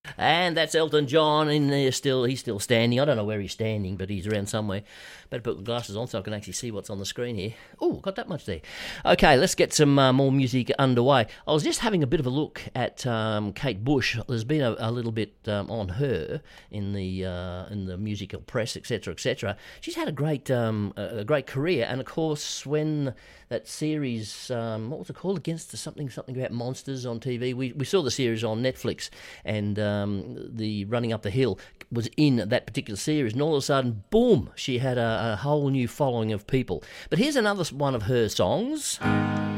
And that's Elton John in there still. He's still standing. I don't know where he's standing, but he's around somewhere. Better put the glasses on so I can actually see what's on the screen here. Oh, got that much there. Okay, let's get some more music underway. I was just having a bit of a look at Kate Bush. There's been a little bit on her in the musical press, etc., etc. She's had a great career, and of course, when that series, what was it called? Against something about monsters on TV. We saw the series on Netflix, and the Running Up the Hill was in that particular series, and all of a sudden, boom, she had a whole new following of people. But here's another one of her songs.